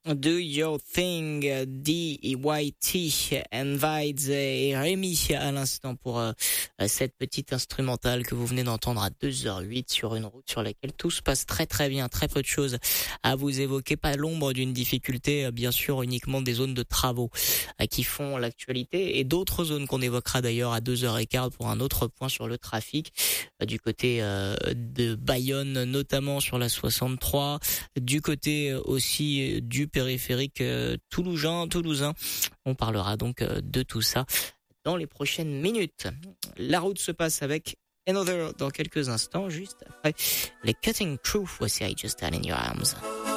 Do Your Thing, D.Y.T. Invite et Rémi à l'instant pour cette petite instrumentale que vous venez d'entendre à 2h08 sur une route sur laquelle tout se passe très très bien, très peu de choses à vous évoquer, pas l'ombre d'une difficulté, bien sûr uniquement des zones de travaux qui font l'actualité et d'autres zones qu'on évoquera d'ailleurs à 2h15 pour un autre point sur le trafic du côté de Bayonne notamment sur la 63, du côté aussi du périphérique toulousain. On parlera donc de tout ça dans les prochaines minutes. La route se passe avec Another dans quelques instants, juste après les Cutting Crew. Voici I Just Stand in Your Arms.